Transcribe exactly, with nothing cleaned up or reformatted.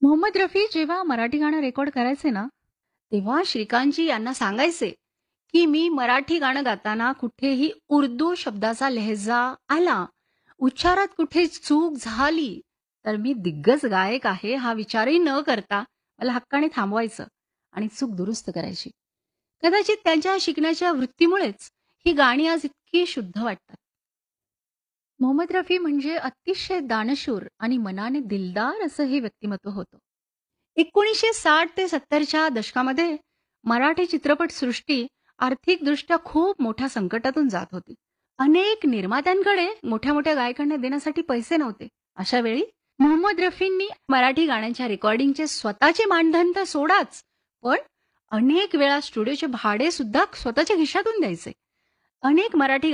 मोहम्मद रफी जेव्हा मराठी गाणं रेकॉर्ड करायचे ना, तेव्हा श्रीकांतजी यांना सांगायचे, की मी मराठी गाणं गाताना कुठेही उर्दू शब्दाचा लहेजा आला, उच्चारात कुठे चूक झाली, तर मी दिग्गज गायक आहे हा विचारही न करता मला हक्काने थांबवायचं आणि चूक दुरुस्त करायची. कदाचित त्यांच्या शिकण्याच्या वृत्तीमुळेच ही गाणी आज इतकी शुद्ध वाटतात. मोहम्मद रफी म्हणजे अतिशय दानशूर आणि मनाने दिलदार असं हे व्यक्तिमत्व होतं. एकोणीसशे साठ ते सत्तरच्या दशकामध्ये मराठी चित्रपटसृष्टी आर्थिकदृष्ट्या खूप मोठ्या संकटातून जात होती. अनेक निर्मात्यांकडे मोठ्या मोठ्या गायकांना देण्यासाठी पैसे नव्हते. अशा वेळी मोहम्मद रफींनी मराठी गाण्यांच्या रेकॉर्डिंगचे स्वतःचे मानधन तर सोडाच, पण अनेक वेळा स्टुडिओचे भाडे सुद्धा स्वतःच्या खिशातून द्यायचे. अनेक मराठी